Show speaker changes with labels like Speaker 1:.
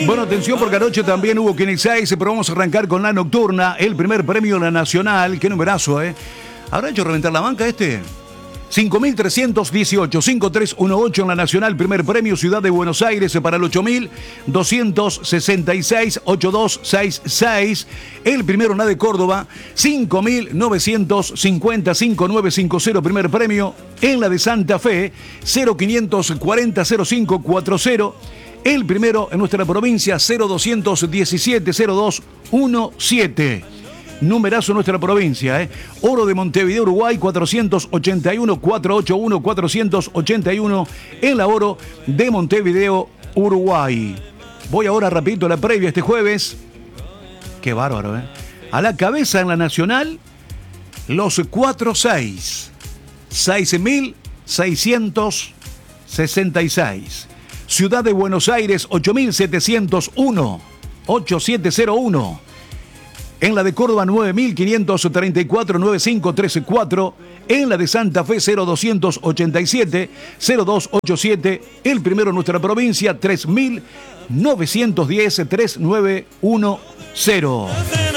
Speaker 1: Bueno, atención porque anoche también hubo Quinexais, pero vamos a arrancar con la nocturna, el primer premio de la Nacional. Qué numerazo, ¿eh? ¿Habrá hecho reventar la banca este? 5.318, 5318 en la Nacional, primer premio, Ciudad de Buenos Aires para el 8.266, 8266. El primero en la de Córdoba, 5.950, 5950, primer premio. En la de Santa Fe, 0540, 0540. El primero en nuestra provincia, 0217, 0217. Numerazo en nuestra provincia, ¿eh? Oro de Montevideo, Uruguay, 481, 481, 481 en la Oro de Montevideo, Uruguay. Voy ahora rapidito a la previa este jueves. Qué bárbaro, ¿eh? A la cabeza en la Nacional, los 46, 6.666. Ciudad de Buenos Aires, 8.701, 8701. En la de Córdoba, 9.534, 9534. En la de Santa Fe, 0287, 0287. El primero en nuestra provincia, 3.910, 3910.